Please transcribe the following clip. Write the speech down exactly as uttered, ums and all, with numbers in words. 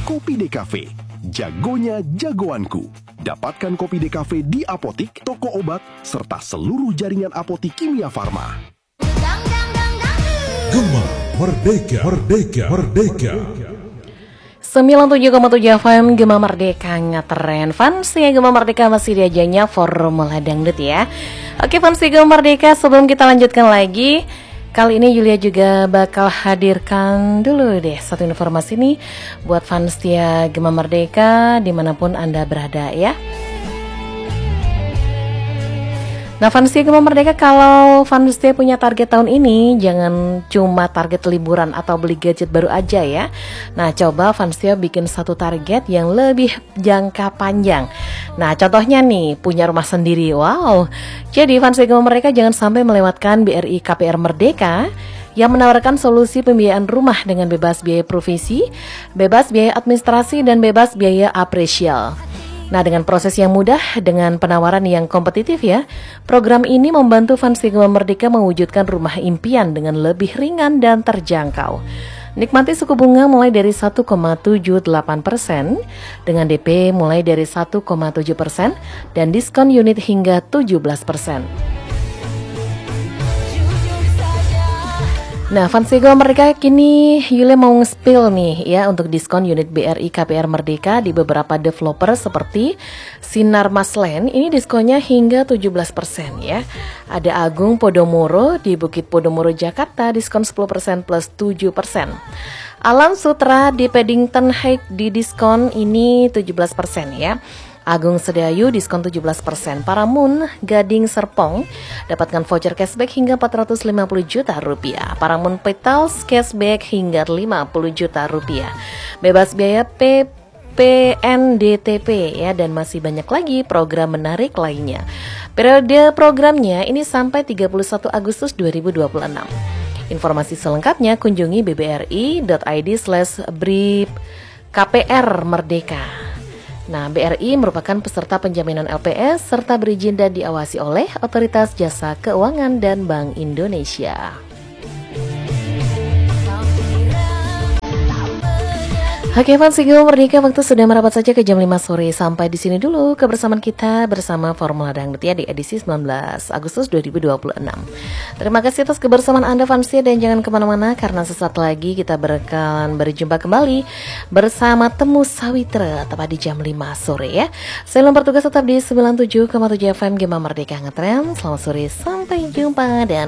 Kopi D Cafe. Jagonya jagoanku. Dapatkan Kopi D Cafe di apotik, toko obat, serta seluruh jaringan apotik Kimia Farma. Gema Merdeka, Merdeka, Merdeka. sembilan puluh tujuh koma tujuh F M Gema Merdeka ngetren. Fans ya Gema Merdeka masih diajanya Formula Dangdut ya. Oke fans Gema Merdeka, sebelum kita lanjutkan lagi, kali ini Yulia juga bakal hadirkan dulu deh satu informasi nih buat fans setia Gema Merdeka dimanapun Anda berada ya. Nah fans setia Gema Merdeka, kalau fans setia punya target tahun ini, jangan cuma target liburan atau beli gadget baru aja ya. Nah coba fans setia bikin satu target yang lebih jangka panjang. Nah contohnya nih, punya rumah sendiri. Wow. Jadi fans setia Gema Merdeka jangan sampai melewatkan B R I K P R Merdeka yang menawarkan solusi pembiayaan rumah dengan bebas biaya provisi, bebas biaya administrasi, dan bebas biaya apresial. Nah dengan proses yang mudah, dengan penawaran yang kompetitif ya, program ini membantu fans Gema Merdeka mewujudkan rumah impian dengan lebih ringan dan terjangkau. Nikmati suku bunga mulai dari satu koma tujuh delapan persen, dengan D P mulai dari satu koma tujuh persen, dan diskon unit hingga tujuh belas persen. Nah, fans Gema Merdeka, kini Yule mau nge-spill nih ya untuk diskon unit B R I K P R Merdeka di beberapa developer seperti Sinar Maslen. Ini diskonnya hingga tujuh belas persen ya. Ada Agung Podomoro di Bukit Podomoro Jakarta, diskon sepuluh persen plus tujuh persen. Alam Sutra di Paddington Heights di diskon ini tujuh belas persen ya. Agung Sedayu diskon tujuh belas persen. Paramoon Gading Serpong dapatkan voucher cashback hingga empat ratus lima puluh juta rupiah. Paramoon Petals cashback hingga lima puluh juta rupiah. Bebas biaya P P N D T P ya, dan masih banyak lagi program menarik lainnya. Periode programnya ini sampai tiga puluh satu Agustus dua ribu dua puluh enam. Informasi selengkapnya kunjungi b b r i dot i d slash b r i k p r Merdeka. Nah, B R I merupakan peserta penjaminan L P S serta berizin dan diawasi oleh Otoritas Jasa Keuangan dan Bank Indonesia. Oke fans Gema Merdeka, waktu sudah merapat saja ke jam lima sore. Sampai di sini dulu kebersamaan kita bersama Formula Dangdut ya di edisi sembilan belas Agustus dua ribu dua puluh enam. Terima kasih atas kebersamaan Anda fansia, dan jangan kemana-mana karena sesaat lagi kita bakalan berjumpa kembali bersama Temu Sawitra tepat di jam lima sore ya. Saya bertugas tetap di sembilan puluh tujuh koma tujuh F M Gema Merdeka ngetren. Selamat sore, sampai jumpa dan